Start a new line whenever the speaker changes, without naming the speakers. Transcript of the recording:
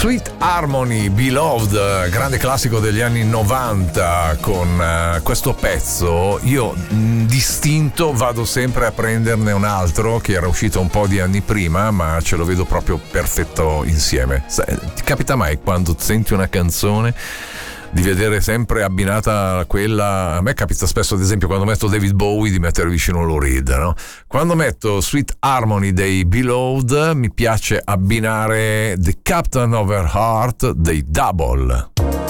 Sweet Harmony, Beloved, grande classico degli anni 90. Con questo pezzo io distinto vado sempre a prenderne un altro che era uscito un po' di anni prima, ma ce lo vedo proprio perfetto insieme. Ti capita mai quando senti una canzone di vedere sempre abbinata a quella? A me capita spesso, ad esempio, quando metto David Bowie, di mettere vicino Lou Reed, no? Quando metto Sweet Harmony dei Beloved mi piace abbinare The Captain of Her Heart dei Double.